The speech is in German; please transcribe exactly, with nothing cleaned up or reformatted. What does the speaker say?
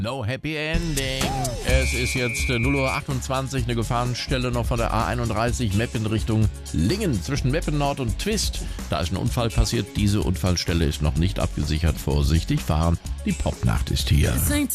No Happy Ending. Es ist jetzt äh, null Uhr achtundzwanzig, eine Gefahrenstelle noch von der A einunddreißig, Meppen Richtung Lingen, zwischen Meppen Nord und Twist. Da ist ein Unfall passiert, diese Unfallstelle ist noch nicht abgesichert. Vorsichtig fahren, die Popnacht ist hier.